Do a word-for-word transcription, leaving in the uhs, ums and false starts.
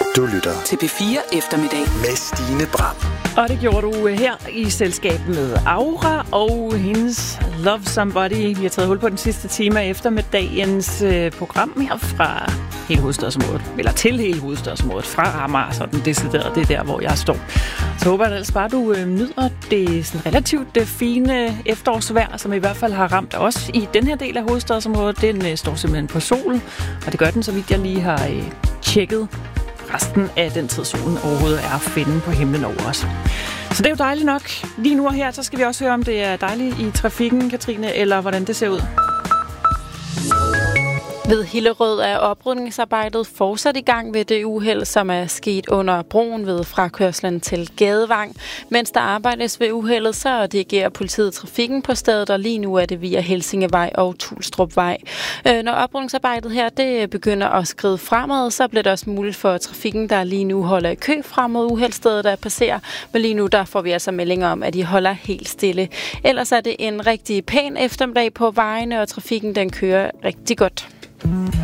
Du lytter til P fire Eftermiddag med Stine Bram. Og det gjorde du her i selskab med Aura og hendes Love Somebody. Vi har taget hul på den sidste time af eftermiddagens øh, program her fra hele hovedstadsområdet. Eller til hele hovedstadsområdet. Fra Amager, sådan decideret. Det er der, hvor jeg står. Så håber jeg ellers bare, du øh, nyder det sådan relativt det fine efterårsvejr, som i hvert fald har ramt os i den her del af hovedstadsområdet. Den øh, står simpelthen på solen, og det gør den, så vidt jeg lige har øh, tjekket resten af den tid, solen overhovedet er at finde på himlen over os. Så det er jo dejligt nok. Lige nu og her, så skal vi også høre, om det er dejligt i trafikken, Katrine, eller hvordan det ser ud. Ved Hillerød er oprydningsarbejdet fortsat i gang ved det uheld, som er sket under broen ved frakørslen til Gadevang. Mens der arbejdes ved uheldet, så dirigerer politiet trafikken på stedet, og lige nu er det via Helsingevej og Tulstrupvej. Når oprydningsarbejdet her det begynder at skride fremad, så bliver det også muligt for trafikken, der lige nu holder i kø frem mod uheldsstedet at passere. Men lige nu der får vi altså meldinger om, at de holder helt stille. Ellers er det en rigtig pæn eftermiddag på vejene, og trafikken den kører rigtig godt.